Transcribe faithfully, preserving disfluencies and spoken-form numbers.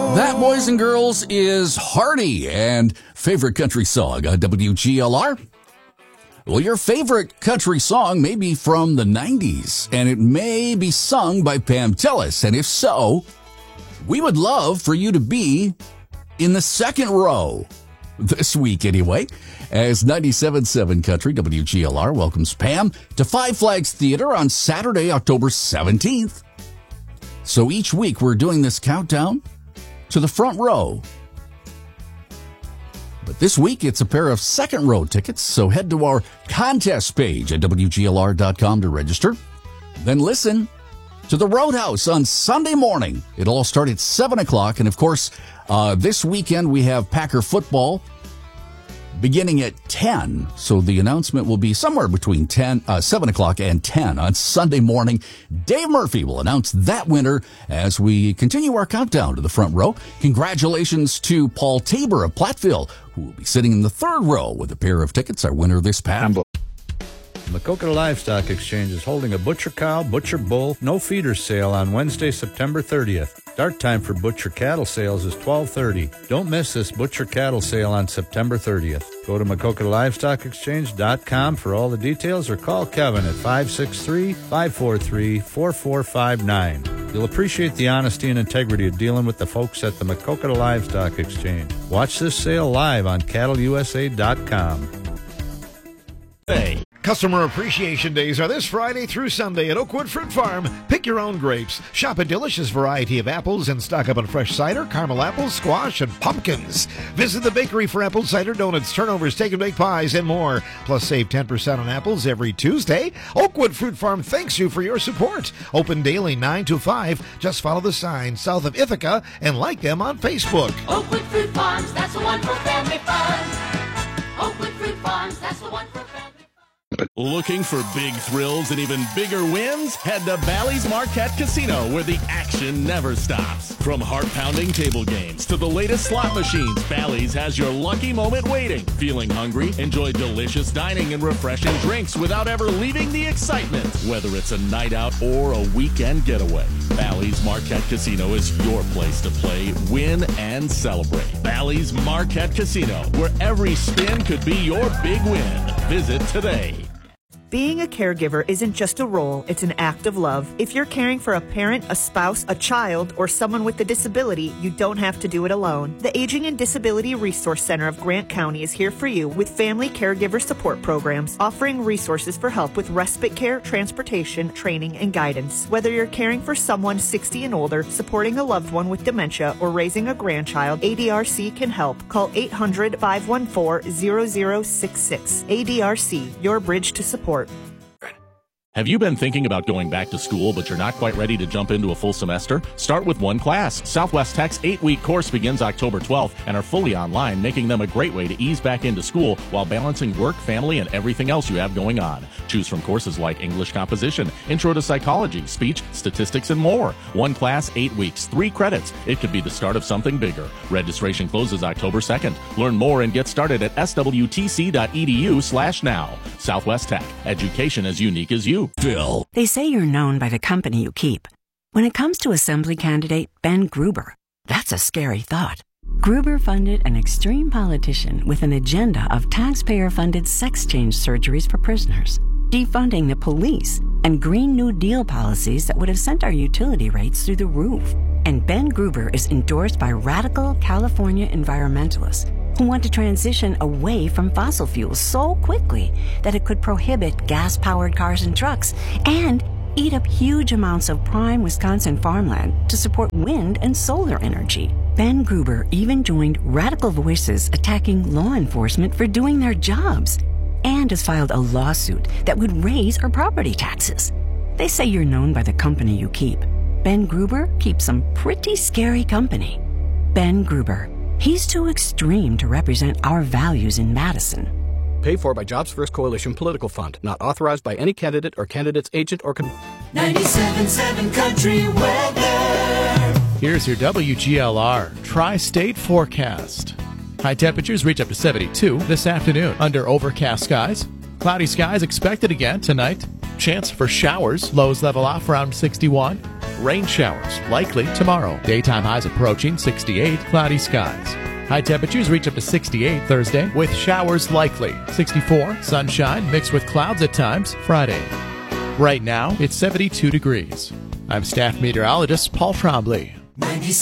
That, boys and girls, is Hardy and favorite country song on W G L R. Well, your favorite country song may be from the nineties, and it may be sung by Pam Tillis. And if so, we would love for you to be in the second row this week anyway, as ninety-seven point seven Country W G L R welcomes Pam to Five Flags Theater on Saturday, October seventeenth. So each week we're doing this countdown to the front row. But this week, it's a pair of second row tickets, so head to our contest page at W G L R dot com to register. Then listen to the Roadhouse on Sunday morning. It'll all start at seven o'clock. And, of course, uh, this weekend we have Packer football beginning at ten. So the announcement will be somewhere between ten, uh, seven o'clock and ten on Sunday morning. Dave Murphy will announce that winner as we continue our countdown to the front row. Congratulations to Paul Tabor of Platteville, who will be sitting in the third row with a pair of tickets, our winner this past. Maquoketa Livestock Exchange is holding a butcher cow, butcher bull, no feeder sale on Wednesday, September thirtieth. Start time for butcher cattle sales is twelve thirty. Don't miss this butcher cattle sale on September thirtieth. Go to Maquoketa Livestock Exchange dot com for all the details or call Kevin at five six three, five four three, four four five nine. You'll appreciate the honesty and integrity of dealing with the folks at the Maquoketa Livestock Exchange. Watch this sale live on cattle U S A dot com. Hey. Customer Appreciation Days are this Friday through Sunday at Oakwood Fruit Farm. Pick your own grapes. Shop a delicious variety of apples and stock up on fresh cider, caramel apples, squash, and pumpkins. Visit the bakery for apple cider donuts, turnovers, take and bake pies, and more. Plus, save ten percent on apples every Tuesday. Oakwood Fruit Farm thanks you for your support. Open daily nine to five. Just follow the sign south of Ithaca and like them on Facebook. Oakwood Fruit Farms, that's the one for family fun. Oakwood Fruit Farms, that's the one for family fun. Looking for big thrills and even bigger wins? Head to Bally's Marquette Casino, where the action never stops. From heart-pounding table games to the latest slot machines, Bally's has your lucky moment waiting. Feeling hungry? Enjoy delicious dining and refreshing drinks without ever leaving the excitement. Whether it's a night out or a weekend getaway, Bally's Marquette Casino is your place to play, win, and celebrate. Bally's Marquette Casino, where every spin could be your big win. Visit today. Being a caregiver isn't just a role, it's an act of love. If you're caring for a parent, a spouse, a child, or someone with a disability, you don't have to do it alone. The Aging and Disability Resource Center of Grant County is here for you with family caregiver support programs, offering resources for help with respite care, transportation, training, and guidance. Whether you're caring for someone sixty and older, supporting a loved one with dementia, or raising a grandchild, A D R C can help. Call eight hundred, five one four, zero zero six six. A D R C, your bridge to support. Have you been thinking about going back to school, but you're not quite ready to jump into a full semester? Start with one class. Southwest Tech's eight-week course begins October twelfth and are fully online, making them a great way to ease back into school while balancing work, family, and everything else you have going on. Choose from courses like English composition, Intro to Psychology, Speech, Statistics, and more. One class, eight weeks, three credits. It could be the start of something bigger. Registration closes October second. Learn more and get started at swtc.edu slash now. Southwest Tech. Education as unique as you. Phil. They say you're known by the company you keep. When it comes to Assembly candidate Ben Gruber, that's a scary thought. Gruber funded an extreme politician with an agenda of taxpayer-funded sex change surgeries for prisoners, defunding the police, and Green New Deal policies that would have sent our utility rates through the roof. And Ben Gruber is endorsed by radical California environmentalists who want to transition away from fossil fuels so quickly that it could prohibit gas-powered cars and trucks and eat up huge amounts of prime Wisconsin farmland to support wind and solar energy. Ben Gruber even joined radical voices attacking law enforcement for doing their jobs and has filed a lawsuit that would raise our property taxes. They say you're known by the company you keep. Ben Gruber keeps some pretty scary company. Ben Gruber. He's too extreme to represent our values in Madison. Paid for by Jobs First Coalition Political Fund. Not authorized by any candidate or candidate's agent or... Con- ninety-seven point seven Country Weather. Here's your W G L R Tri-State Forecast. High temperatures reach up to seventy-two this afternoon under overcast skies. Cloudy skies expected again tonight. Chance for showers. Lows level off around sixty-one. Rain showers likely tomorrow. Daytime highs approaching sixty-eight, cloudy skies. High temperatures reach up to sixty-eight Thursday with showers likely. sixty-four, sunshine mixed with clouds at times Friday. Right now, it's seventy-two degrees. I'm staff meteorologist Paul Trombley.